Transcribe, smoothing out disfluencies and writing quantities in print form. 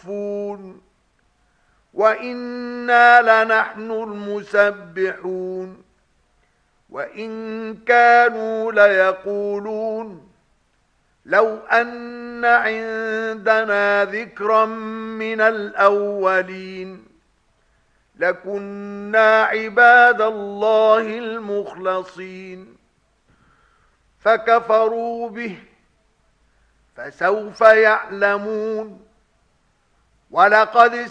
يصفون وإنا لنحن المسبحون وإن كانوا ليقولون لو أن عندنا ذكرا من الأولين لكنا عباد الله المخلصين فكفروا به فسوف يعلمون ولقد